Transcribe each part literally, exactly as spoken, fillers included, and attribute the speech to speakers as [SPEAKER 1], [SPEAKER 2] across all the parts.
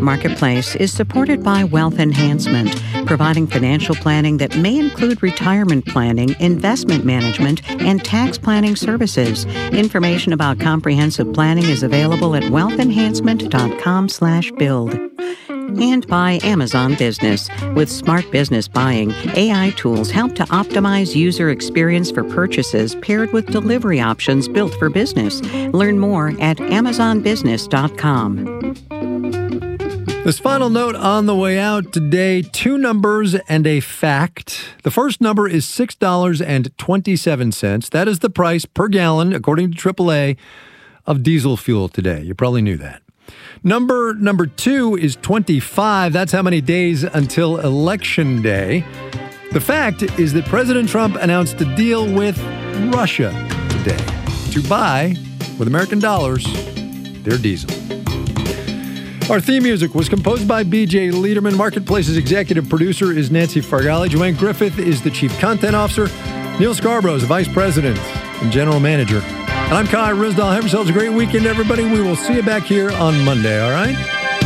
[SPEAKER 1] Marketplace is supported by Wealth Enhancement, providing financial planning that may include retirement planning, investment management, and tax planning services. Information about comprehensive planning is available at wealth enhancement dot com slash build. And by Amazon Business. With smart business buying, A I tools help to optimize user experience for purchases paired with delivery options built for business. Learn more at amazon business dot com.
[SPEAKER 2] This final note on the way out today, two numbers and a fact. The first number is six dollars and twenty-seven cents. That is the price per gallon, according to triple A, of diesel fuel today. You probably knew that. Number number two is twenty-five. That's how many days until Election Day. The fact is that President Trump announced a deal with Russia today to buy, with American dollars, their diesel. Our theme music was composed by B J Liederman. Marketplace's executive producer is Nancy Fargali. Joanne Griffith is the chief content officer. Neil Scarborough is the vice president and general manager. And I'm Kai Ryssdal. Have yourselves a great weekend, everybody. We will see you back here on Monday, all right?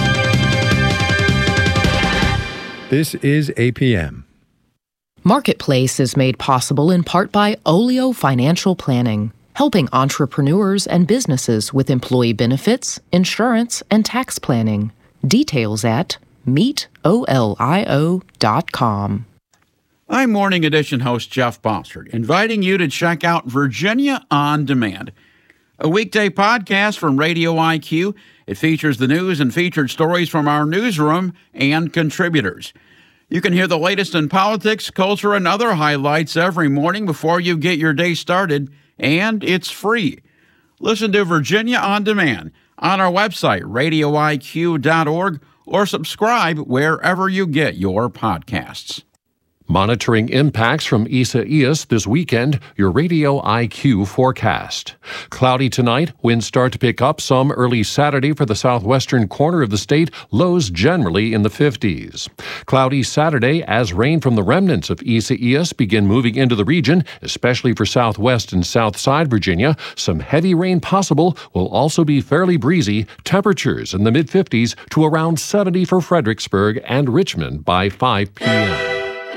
[SPEAKER 2] This is A P M.
[SPEAKER 3] Marketplace is made possible in part by Olio Financial Planning, helping entrepreneurs and businesses with employee benefits, insurance, and tax planning. Details at meet olio dot com.
[SPEAKER 4] I'm Morning Edition host Jeff Bossert, inviting you to check out Virginia On Demand, a weekday podcast from Radio I Q. It features the news and featured stories from our newsroom and contributors. You can hear the latest in politics, culture, and other highlights every morning before you get your day started, and it's free. Listen to Virginia On Demand on our website, radio I Q dot org, or subscribe wherever you get your podcasts.
[SPEAKER 5] Monitoring impacts from Isaias this weekend, your Radio I Q forecast. Cloudy tonight, winds start to pick up some early Saturday for the southwestern corner of the state, lows generally in the fifties. Cloudy Saturday as rain from the remnants of Isaias begin moving into the region, especially for southwest and south side Virginia. Some heavy rain possible, will also be fairly breezy, temperatures in the mid-fifties to around seventy for Fredericksburg and Richmond by five p.m.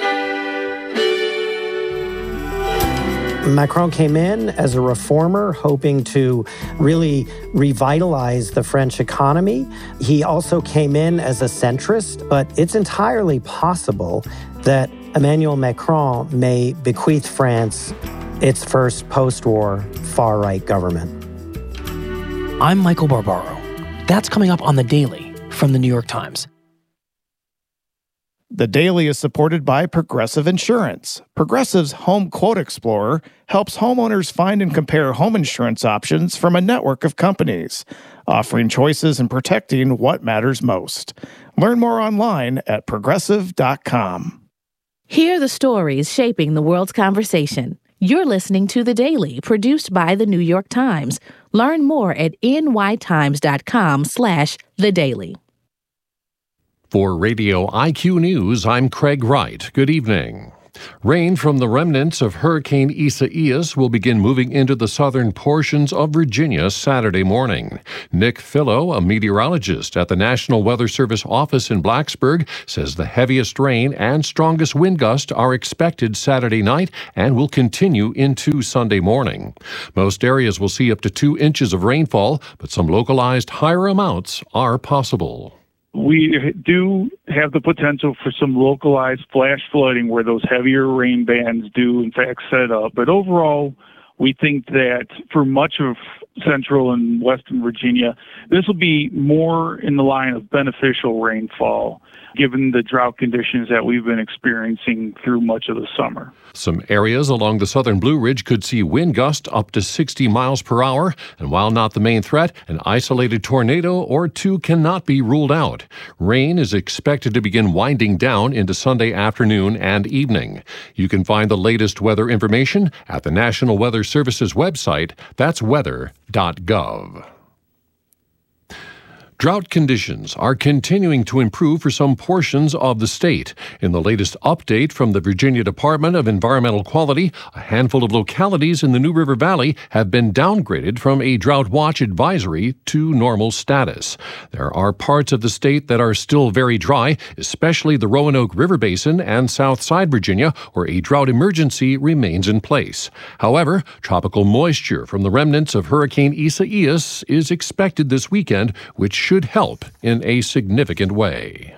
[SPEAKER 6] Macron came in as a reformer, hoping to really revitalize the French economy. He also came in as a centrist, but it's entirely possible that Emmanuel Macron may bequeath France its first post-war far-right government.
[SPEAKER 7] I'm Michael Barbaro. That's coming up on The Daily from The New York Times.
[SPEAKER 8] The Daily is supported by Progressive Insurance. Progressive's Home Quote Explorer helps homeowners find and compare home insurance options from a network of companies, offering choices and protecting what matters most. Learn more online at progressive dot com.
[SPEAKER 9] Hear the stories shaping the world's conversation. You're listening to The Daily, produced by The New York Times. Learn more at n y times dot com slash the daily.
[SPEAKER 5] For Radio I Q News, I'm Craig Wright. Good evening. Rain from the remnants of Hurricane Isaias will begin moving into the southern portions of Virginia Saturday morning. Nick Fillo, a meteorologist at the National Weather Service office in Blacksburg, says the heaviest rain and strongest wind gusts are expected Saturday night and will continue into Sunday morning. Most areas will see up to two inches of rainfall, but some localized higher amounts are possible.
[SPEAKER 10] We do have the potential for some localized flash flooding where those heavier rain bands do, in fact, set up. But overall, we think that for much of central and western Virginia, this will be more in the line of beneficial rainfall, given the drought conditions that we've been experiencing through much of the summer.
[SPEAKER 5] Some areas along the southern Blue Ridge could see wind gusts up to sixty miles per hour, and while not the main threat, an isolated tornado or two cannot be ruled out. Rain is expected to begin winding down into Sunday afternoon and evening. You can find the latest weather information at the National Weather Service's website. That's weather dot gov. Drought conditions are continuing to improve for some portions of the state. In the latest update from the Virginia Department of Environmental Quality, a handful of localities in the New River Valley have been downgraded from a drought watch advisory to normal status. There are parts of the state that are still very dry, especially the Roanoke River Basin and Southside Virginia, where a drought emergency remains in place. However, tropical moisture from the remnants of Hurricane Isaias is expected this weekend, which should help in a significant way.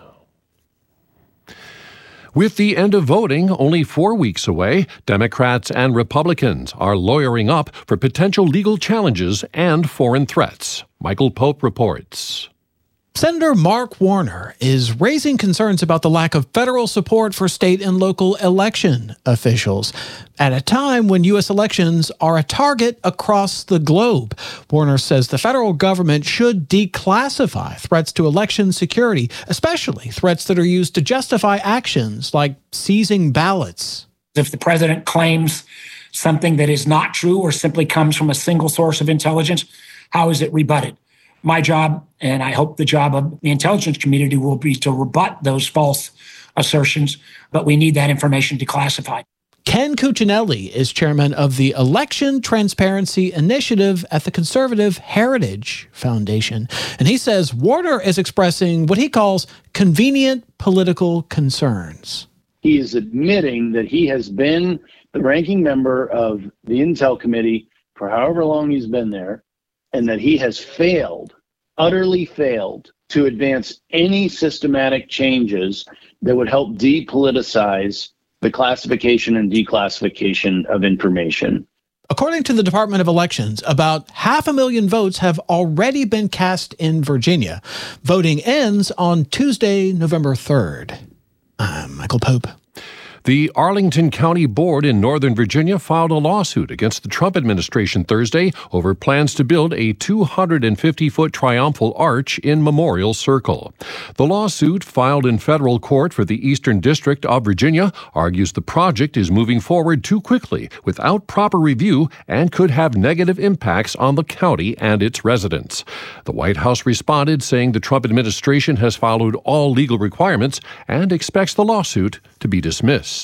[SPEAKER 5] With the end of voting only four weeks away, Democrats and Republicans are lawyering up for potential legal challenges and foreign threats. Michael Pope reports.
[SPEAKER 11] Senator Mark Warner is raising concerns about the lack of federal support for state and local election officials at a time when U S elections are a target across the globe. Warner says the federal government should declassify threats to election security, especially threats that are used to justify actions like seizing ballots.
[SPEAKER 12] If the president claims something that is not true or simply comes from a single source of intelligence, how is it rebutted? My job, and I hope the job of the intelligence community, will be to rebut those false assertions, but we need that information declassified.
[SPEAKER 11] Ken Cuccinelli is chairman of the Election Transparency Initiative at the conservative Heritage Foundation, and he says Warner is expressing what he calls convenient political concerns.
[SPEAKER 13] He is admitting that he has been the ranking member of the Intel Committee for however long he's been there, and that he has failed, utterly failed, to advance any systematic changes that would help depoliticize the classification and declassification of information.
[SPEAKER 11] According to the Department of Elections, about half a million votes have already been cast in Virginia. Voting ends on Tuesday, November third. I'm Michael Pope.
[SPEAKER 5] The Arlington County Board in Northern Virginia filed a lawsuit against the Trump administration Thursday over plans to build a two hundred fifty foot triumphal arch in Memorial Circle. The lawsuit, filed in federal court for the Eastern District of Virginia, argues the project is moving forward too quickly without proper review and could have negative impacts on the county and its residents. The White House responded, saying the Trump administration has followed all legal requirements and expects the lawsuit to be dismissed.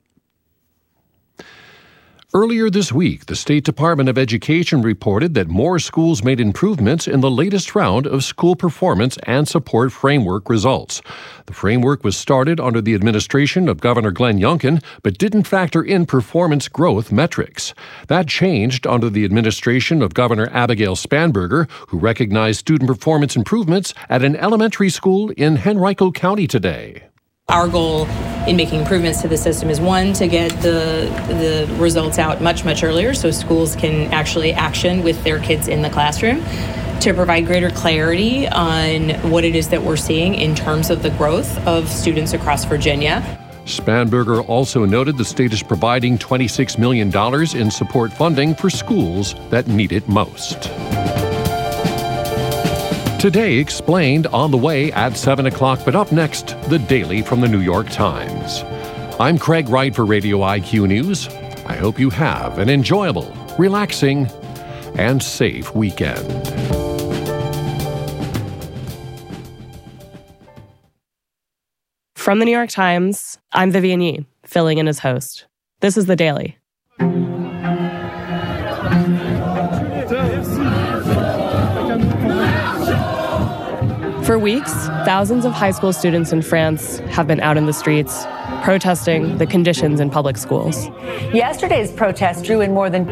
[SPEAKER 5] Earlier this week, the State Department of Education reported that more schools made improvements in the latest round of school performance and support framework results. The framework was started under the administration of Governor Glenn Youngkin, but didn't factor in performance growth metrics. That changed under the administration of Governor Abigail Spanberger, who recognized student performance improvements at an elementary school in Henrico County today.
[SPEAKER 14] Our goal in making improvements to the system is, one, to get the the results out much, much earlier so schools can actually action with their kids in the classroom, to provide greater clarity on what it is that we're seeing in terms of the growth of students across Virginia.
[SPEAKER 5] Spanberger also noted the state is providing twenty-six million dollars in support funding for schools that need it most. Today Explained on the way at seven o'clock, but up next, the Daily from the New York Times. I'm Craig Wright for Radio I Q News. I hope you have an enjoyable, relaxing, and safe weekend.
[SPEAKER 15] From the New York Times, I'm Vivian Yee, filling in as host. This is The Daily. For weeks, thousands of high school students in France have been out in the streets protesting the conditions in public schools.
[SPEAKER 16] Yesterday's protest drew in more than